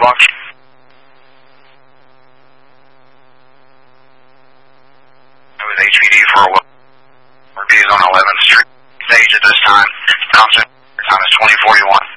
sidewalk. It was HPD for a while. Reviews on 11th Street. Stage at this time. Thompson, time is 2041.